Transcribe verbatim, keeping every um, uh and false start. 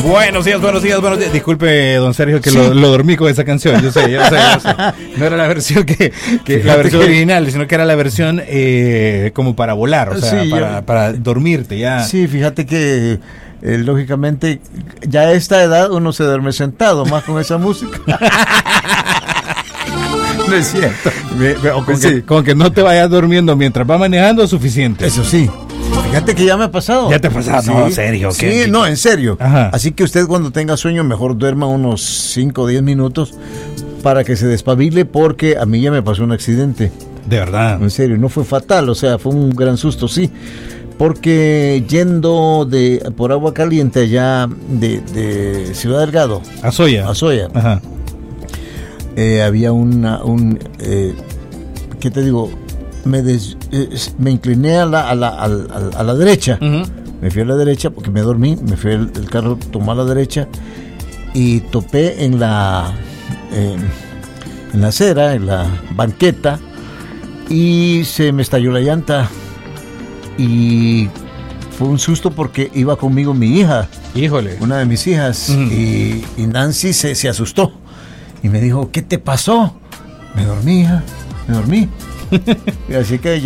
Buenos días, buenos días, buenos días. Disculpe, don Sergio, que sí. lo, lo dormí con esa canción. Yo sé, yo sé, yo sé. No era la versión que, que la versión que... original, sino que era la versión eh, como para volar, o sea, sí, para, yo... para dormirte ya. Sí, fíjate que eh, lógicamente ya a esta edad uno se duerme sentado, más con esa música. No es cierto. Me, me, o con, sí. que, con que no te vayas durmiendo mientras vas manejando es suficiente. Eso sí. Fíjate que ya me ha pasado. Ya te ha pasado, sí. No, en serio. Sí, ¿qué? no, en serio. Ajá. Así que usted cuando tenga sueño mejor duerma unos cinco o diez minutos para que se despabile, porque a mí ya me pasó un accidente. De verdad. En serio, no fue fatal, o sea, fue un gran susto, sí. Porque yendo de por Agua Caliente allá de, de Ciudad Delgado. A Soya. A Soya. Ajá. Eh, había una, un, eh, ¿qué te digo? Me, des, eh, me incliné a la, a la, a la, a la derecha. Uh-huh. Me fui a la derecha porque me dormí. Me fui el, el carro, tomó a la derecha y topé en la, eh, en la acera, en la banqueta, y se me estalló la llanta. Y fue un susto porque iba conmigo mi hija. Híjole. Una de mis hijas. Uh-huh. y, y Nancy se, se asustó. Y me dijo, ¿qué te pasó? Me dormí, hija, me dormí. Y así que